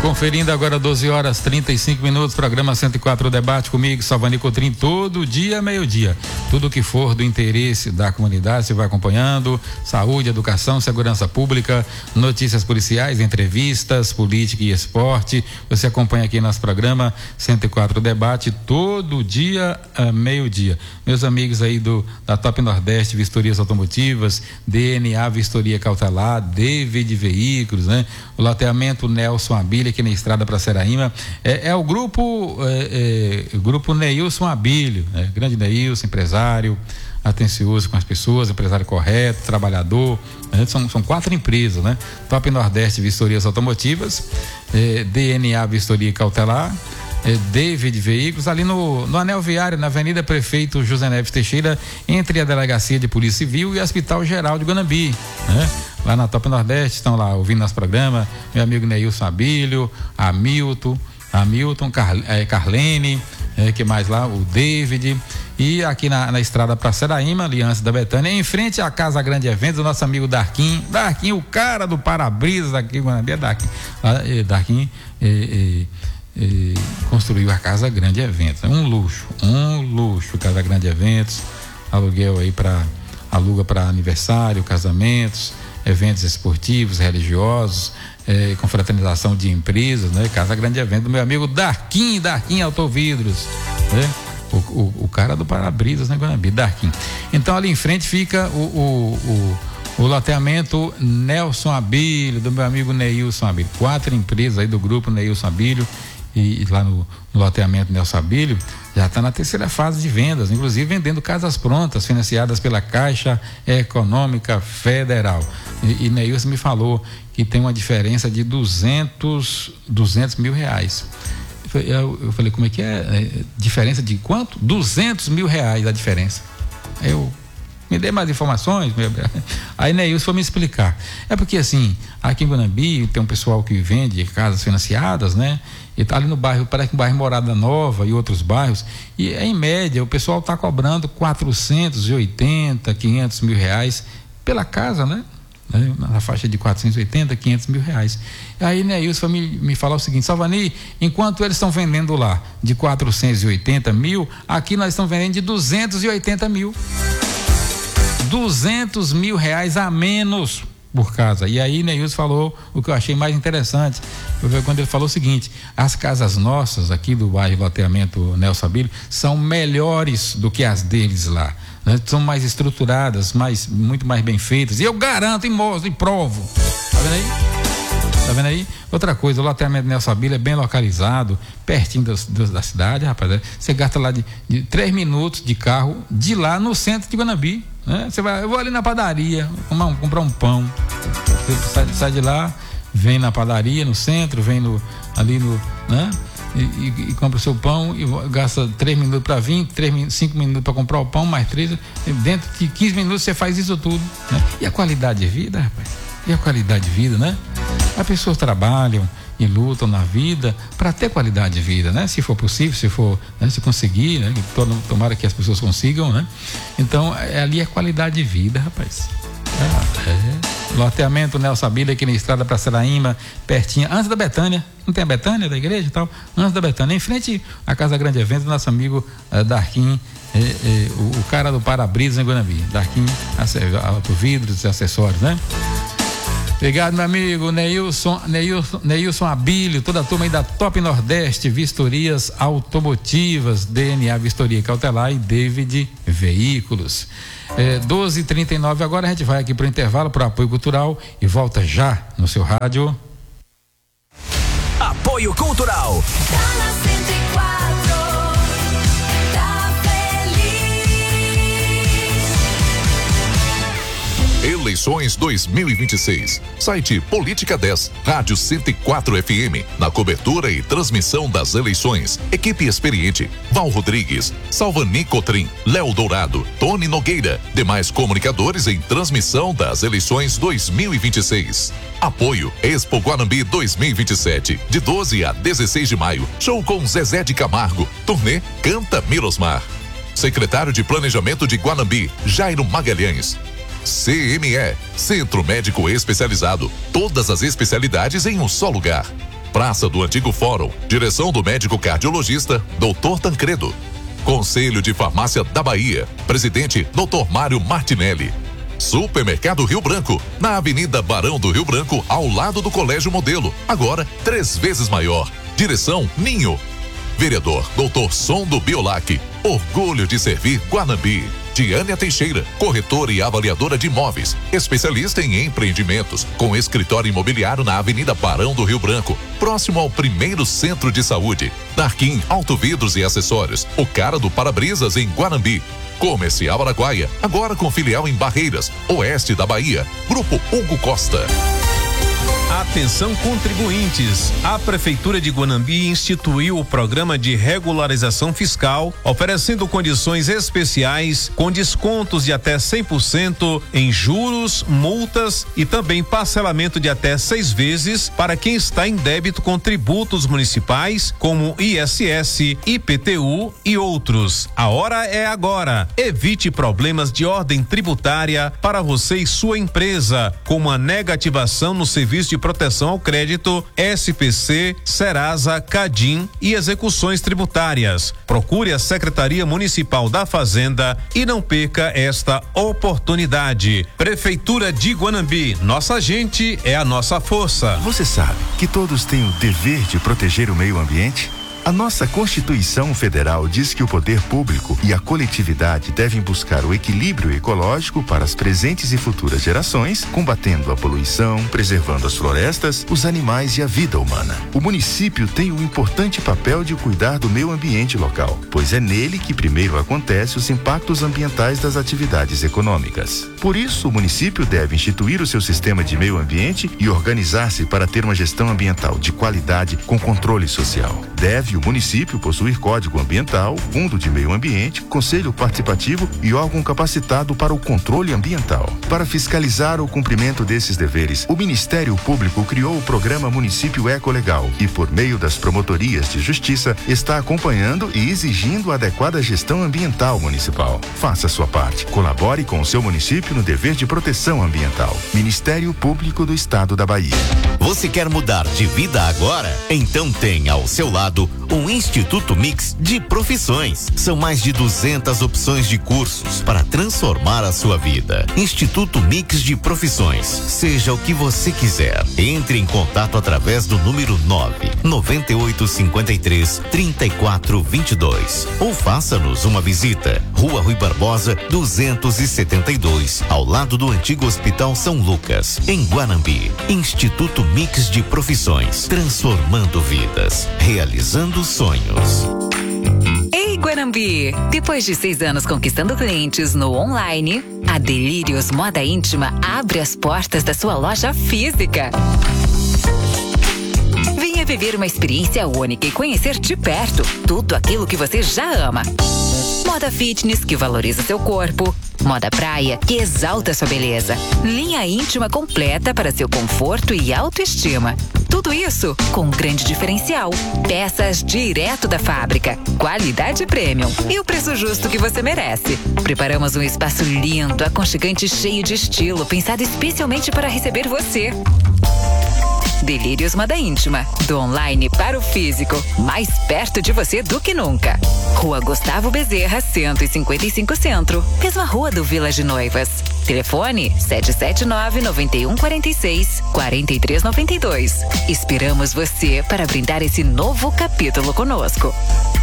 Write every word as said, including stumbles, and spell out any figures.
conferindo agora doze horas trinta e cinco minutos, programa cento e quatro Debate comigo, Salvani Cotrim, todo dia, meio-dia. Tudo que for do interesse da comunidade, você vai acompanhando: saúde, educação, segurança pública, notícias policiais, entrevistas, política e esporte. Você acompanha aqui nosso programa cento e quatro Debate, todo dia, meio-dia. Meus amigos aí do da Top Nordeste, Vistorias Automotivas, D N A Vistoria Cautelar, David Veículos, né? O loteamento Nelson Abílio, aqui na estrada para Seraíma, é, é o grupo é, é, o grupo Neilson Abílio, né? Grande Neilson, empresário, atencioso com as pessoas, empresário correto, trabalhador, né? são, são quatro empresas, né? Top Nordeste Vistorias Automotivas, é, D N A Vistoria Cautelar, é, David Veículos, ali no, no anel viário, na Avenida Prefeito José Neves Teixeira, entre a Delegacia de Polícia Civil e o Hospital Geral de Guanambi, né? Lá na Top Nordeste, estão lá ouvindo nosso programa, meu amigo Neilson Abílio, Hamilton, Hamilton, Car, é, Carlene, é, que mais lá, o David, e aqui na, na estrada para Seraíma, Aliança da Betânia, em frente à Casa Grande Eventos, o nosso amigo Darquim, Darquim, o cara do para-brisas aqui, é Darquim, é, Darquim, é, é, é, construiu a Casa Grande Eventos, um luxo, um luxo, Casa Grande Eventos, aluguel aí para, aluga para aniversário, casamentos, eventos esportivos, religiosos, eh, confraternização de empresas, né? Casa Grande Evento do meu amigo Darquim, Darquim Autovidros, né? O, o, o cara do para-brisas, né, Guanambi, Darquim. Então ali em frente fica o, o, o, o loteamento Nelson Abílio, do meu amigo Neilson Abílio. Quatro empresas aí do grupo Neilson Abílio, e, e lá no, no loteamento Nelson Abílio já está na terceira fase de vendas, inclusive vendendo casas prontas, financiadas pela Caixa Econômica Federal. E, e Neilson me falou que tem uma diferença de duzentos mil reais. Eu, eu falei, como é que é? é? Diferença de quanto? duzentos mil reais a diferença. Eu me dê mais informações. Aí Neilson foi me explicar. É porque assim, aqui em Guanambi tem um pessoal que vende casas financiadas, né? E tá ali no bairro, parece que o bairro Morada Nova e outros bairros, e em média o pessoal tá cobrando quatrocentos e oitenta, quinhentos mil reais pela casa, né? Na faixa de quatrocentos e oitenta, quinhentos mil reais. Aí Neilson foi me, me falar o seguinte: Salvani, enquanto eles estão vendendo lá de quatrocentos e oitenta mil, aqui nós estamos vendendo de duzentos e oitenta mil. duzentos mil reais a menos por casa. E aí Neilson falou o que eu achei mais interessante, quando ele falou o seguinte: as casas nossas aqui do bairro loteamento Nelson Abílio são melhores do que as deles lá, né? São mais estruturadas, mais, muito mais bem feitas, e eu garanto e mostro e provo. Tá vendo aí? Tá vendo aí? Outra coisa, o loteamento Nelson Abílio é bem localizado, pertinho das, das, da cidade, rapaz. Você gasta lá de, de três minutos de carro de lá no centro de Guanambi, né? Você vai, eu vou ali na padaria, comprar um, comprar um pão. Você sai, sai de lá, vem na padaria, no centro, vem no, ali no, né? E, e, e compra o seu pão e gasta três minutos para vir, três, cinco minutos para comprar o pão, mais três, dentro de quinze minutos você faz isso tudo, né? E a qualidade de vida, rapaz? E a qualidade de vida, né? As pessoas trabalham e lutam na vida para ter qualidade de vida, né? Se for possível, se for, né? Se conseguir, né? Tomara que as pessoas consigam, né? Então, é, ali é qualidade de vida, rapaz. É, é. Loteamento Nelson Abílio, aqui na estrada para Seraíma, pertinho, antes da Betânia, não tem a Betânia da igreja e tal? Antes da Betânia, em frente à Casa Grande Eventos, do nosso amigo uh, Darquim, é, é, o, o cara do para-brisas em Guanambi. Darquim, autovidros e acessórios, né? Obrigado, meu amigo Neilson, Neilson, Neilson Abílio, toda a turma aí da Top Nordeste, Vistorias Automotivas, D N A Vistoria Cautelar e David Veículos. É, doze e trinta e nove, agora a gente vai aqui para o intervalo, para o apoio cultural, e volta já no seu rádio. Apoio Cultural. Eleições dois mil e vinte e seis. Site Política dez, Rádio cento e quatro F M. Na cobertura e transmissão das eleições. Equipe experiente: Val Rodrigues, Salvani Cotrim, Léo Dourado, Tony Nogueira. Demais comunicadores em transmissão das eleições dois mil e vinte e seis. Apoio Expo Guanambi dois mil e vinte e sete. De doze a dezesseis de maio. Show com Zezé de Camargo. Turnê Canta Mirosmar. Secretário de Planejamento de Guanambi, Jairo Magalhães. C M E, Centro Médico Especializado. Todas as especialidades em um só lugar. Praça do Antigo Fórum. Direção do médico cardiologista, doutor Tancredo. Conselho de Farmácia da Bahia. Presidente, doutor Mário Martinelli. Supermercado Rio Branco, na Avenida Barão do Rio Branco, ao lado do Colégio Modelo. Agora, três vezes maior. Direção Ninho. Vereador doutor Som do Biolac. Orgulho de servir Guanambi. Diânia Teixeira, corretora e avaliadora de imóveis, especialista em empreendimentos, com escritório imobiliário na Avenida Barão do Rio Branco, próximo ao primeiro centro de saúde. Darquim Autovidros e Acessórios, o cara do para-brisas em Guanambi. Comercial Araguaia, agora com filial em Barreiras, oeste da Bahia. Grupo Hugo Costa. Atenção contribuintes, a Prefeitura de Guanambi instituiu o programa de regularização fiscal, oferecendo condições especiais com descontos de até cem por cento em juros, multas e também parcelamento de até seis vezes para quem está em débito com tributos municipais como I S S, I P T U e outros. A hora é agora. Evite problemas de ordem tributária para você e sua empresa, como a negativação no serviço de proteção ao crédito, S P C, Serasa, Cadim e execuções tributárias. Procure a Secretaria Municipal da Fazenda e não perca esta oportunidade. Prefeitura de Guanambi, nossa gente é a nossa força. Você sabe que todos têm o dever de proteger o meio ambiente? A nossa Constituição Federal diz que o poder público e a coletividade devem buscar o equilíbrio ecológico para as presentes e futuras gerações, combatendo a poluição, preservando as florestas, os animais e a vida humana. O município tem um importante papel de cuidar do meio ambiente local, pois é nele que primeiro acontecem os impactos ambientais das atividades econômicas. Por isso, o município deve instituir o seu sistema de meio ambiente e organizar-se para ter uma gestão ambiental de qualidade com controle social. Deve o município possuir código ambiental, fundo de meio ambiente, conselho participativo e órgão capacitado para o controle ambiental. Para fiscalizar o cumprimento desses deveres, o Ministério Público criou o programa Município Ecolegal e, por meio das promotorias de justiça, está acompanhando e exigindo a adequada gestão ambiental municipal. Faça a sua parte. Colabore com o seu município no dever de proteção ambiental. Ministério Público do Estado da Bahia. Você quer mudar de vida agora? Então tem ao seu lado o Instituto Mix de Profissões. São mais de duzentas opções de cursos para transformar a sua vida. Instituto Mix de Profissões. Seja o que você quiser. Entre em contato através do número nove nove oito cinco três, três quatro dois dois ou faça-nos uma visita. Rua Rui Barbosa, duzentos e setenta e dois, ao lado do antigo Hospital São Lucas, em Guanambi. Instituto Mix de Profissões, transformando vidas, realizando sonhos. Ei, Guanambi! Depois de seis anos conquistando clientes no online, a Delírios Moda Íntima abre as portas da sua loja física. Venha viver uma experiência única e conhecer de perto tudo aquilo que você já ama. Moda fitness, que valoriza seu corpo. Moda praia, que exalta sua beleza. Linha íntima completa para seu conforto e autoestima. Tudo isso com um grande diferencial. Peças direto da fábrica. Qualidade premium. E o preço justo que você merece. Preparamos um espaço lindo, aconchegante e cheio de estilo, pensado especialmente para receber você. Delírios Moda Íntima, do online para o físico, mais perto de você do que nunca. Rua Gustavo Bezerra, cento e cinquenta e cinco Centro, mesma rua do Village Noivas. Telefone sete sete nove, nove um quatro seis, quatro três nove dois. Esperamos você para brindar esse novo capítulo conosco.